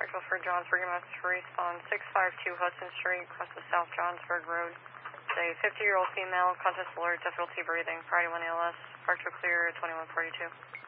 Central for Johnsburg, MS respond 652 Hudson Street, across the South Johnsburg Road. It's a 50-year-old female, conscious alert, difficulty breathing, Friday 1 ALS, departure clear 2142.